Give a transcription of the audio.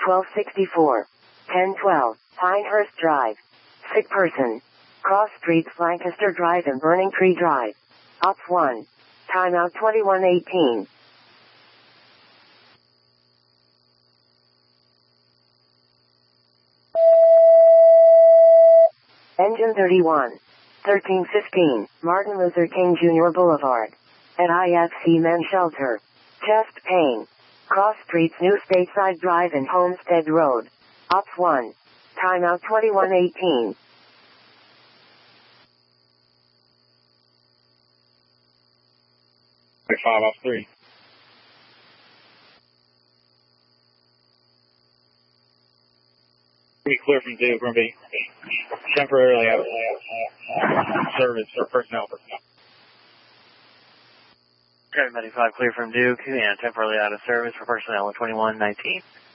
1264. 1012, Pinehurst Drive. Sick person. Cross Streets, Lancaster Drive and Burning Tree Drive. Ops 1. Timeout 2118. Engine 31. 1315, Martin Luther King Jr. Boulevard. At IFC Men's Shelter. Chest pain. Cross Streets, New Stateside Drive and Homestead Road. Ops 1. Timeout 2118. Five off 3. Be clear from Duke, we're going to be temporarily out of service for personnel. 795 clear from Duke and temporarily out of service for personnel at 2119.